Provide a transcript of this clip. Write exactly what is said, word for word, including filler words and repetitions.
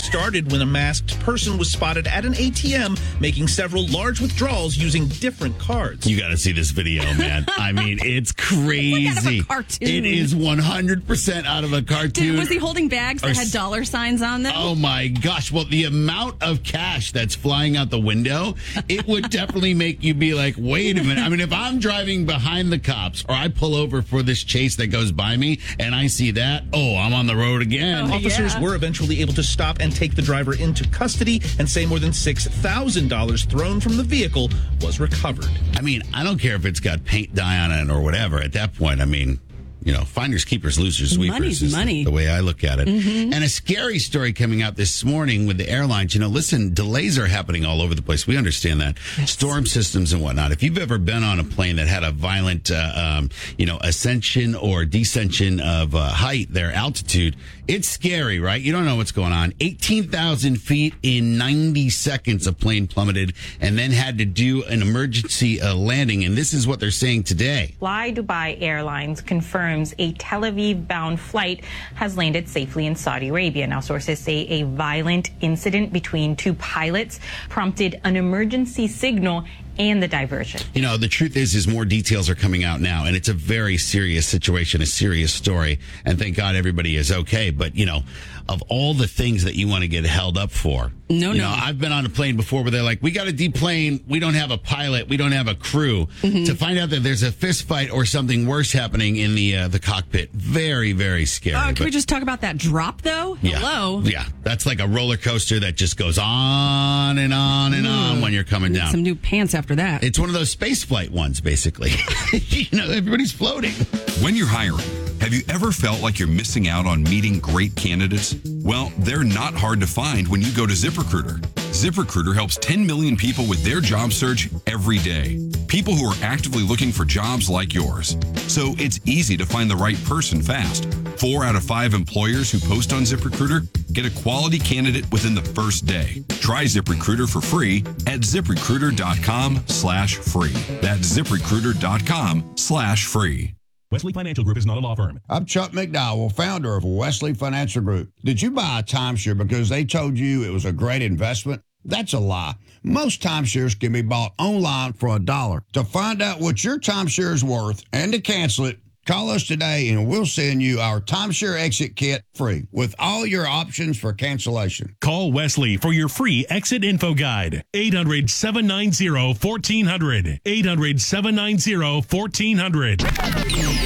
started when a masked person was spotted at an A T M making several large withdrawals using different cards. You got to see this video, man. I mean, it's crazy. It's like out of a cartoon. It is one hundred percent out of a cartoon. Did, was he holding bags that Or, had dollar signs on them? Oh, my gosh. Well, the amount of cash that's flying out the window, it would definitely make you be like, wait a minute. I mean, if I'm driving behind the cops or I pull over for this chase that goes by me and I see that, oh, I'm on the road again. Oh, Officers yeah. were eventually able to stop and take the driver into custody and say more than six thousand dollars thrown from the vehicle was recovered. I mean, I don't care if it's got paint dye on it or whatever. At that point, I mean, you know, finders, keepers, losers, sweepers Money's is money. The, the way I look at it. Mm-hmm. And a scary story coming out this morning with the airlines. You know, listen, delays are happening all over the place. We understand that. Yes. Storm systems and whatnot. If you've ever been on a plane that had a violent, uh, um, you know, ascension or descension of uh, height, their altitude, it's scary, right? You don't know what's going on. eighteen thousand feet in ninety seconds, a plane plummeted and then had to do an emergency uh, landing. And this is what they're saying today. Fly Dubai Airlines confirms a Tel Aviv-bound flight has landed safely in Saudi Arabia. Now, sources say a violent incident between two pilots prompted an emergency signal and the diversion. You know, the truth is, is more details are coming out now, and it's a very serious situation, a serious story. And thank God everybody is okay. But, you know, of all the things that you want to get held up for, No, you no. know, I've been on a plane before where they're like, we got to deplane. We don't have a pilot. We don't have a crew. Mm-hmm. To find out that there's a fist fight or something worse happening in the uh, the cockpit. Very, very scary. Uh, can But- we just talk about that drop, though? yeah. Hello? Yeah. That's like a roller coaster that just goes on and on and on when you're coming Need down. some new pants after that. It's one of those space flight ones, basically. You know, everybody's floating. When you're hiring, have you ever felt like you're missing out on meeting great candidates? Well, they're not hard to find when you go to ZipRecruiter. ZipRecruiter helps ten million people with their job search every day. People who are actively looking for jobs like yours. So it's easy to find the right person fast. Four out of five employers who post on ZipRecruiter get a quality candidate within the first day. Try ZipRecruiter for free at ZipRecruiter.com slash free. That's ZipRecruiter.com slash free. Wesley Financial Group is not a law firm. I'm Chuck McDowell, founder of Wesley Financial Group. Did you buy a timeshare because they told you it was a great investment? That's a lie. Most timeshares can be bought online for a dollar. To find out what your timeshare is worth and to cancel it, call us today and we'll send you our timeshare exit kit free with all your options for cancellation. Call Wesley for your free exit info guide. eight hundred, seven nine zero, one four zero zero. eight hundred, seven nine zero, one four zero zero.